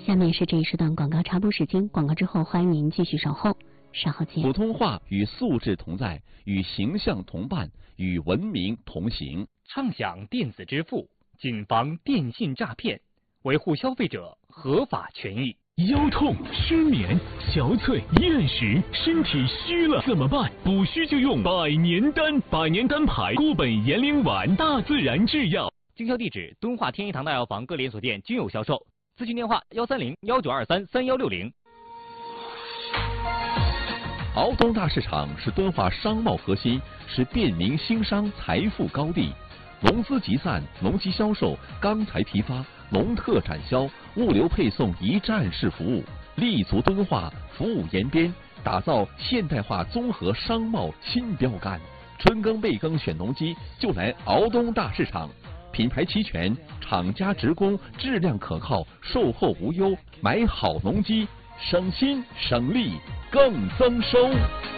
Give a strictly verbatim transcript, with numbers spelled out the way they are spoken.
下面是这一时段广告插播时间，广告之后欢迎您继续守候，稍后见。 普通话与素质同在，与形象同伴，与文明同行。 畅享电子支付，谨防电信诈骗，维护消费者合法权益。 腰痛、失眠、憔悴、厌食，身体虚了怎么办？补虚就用百年丹，百年丹牌固本延龄丸，大自然制药。 经销地址：敦化天一堂大药房各连锁店均有销售。咨询电话：幺三零幺九二三三幺六零。 敖东大市场是敦化商贸核心，是便民兴商财富高地。农资集散、农机销售、钢材批发、农特展销、物流配送一站式服务，立足敦化，服务延边，打造现代化综合商贸新标杆。春耕备耕选农机，就来敖东大市场。品牌齐全，厂家直供，质量可靠，售后无忧。买好农机，省心省力更增收。